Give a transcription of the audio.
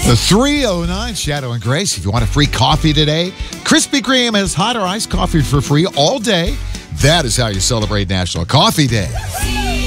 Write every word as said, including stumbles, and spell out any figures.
The three oh nine Shadow and Grace. If you want a free coffee today, Krispy Kreme has hot or iced coffee for free all day. That is how you celebrate National Coffee Day.